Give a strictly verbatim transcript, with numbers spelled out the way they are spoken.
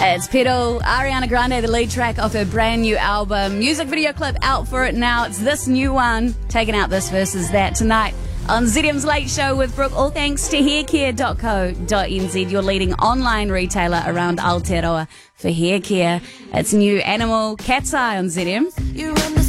It's Pedal, Ariana Grande, the lead track off her brand new album. Music video clip out for it now. It's this new one, taking out this versus that tonight on Z D M's Late Show with Brooke. All thanks to haircare dot co dot n z, your leading online retailer around Aotearoa for hair care. It's new Animal, Cat's Eye on Z D M.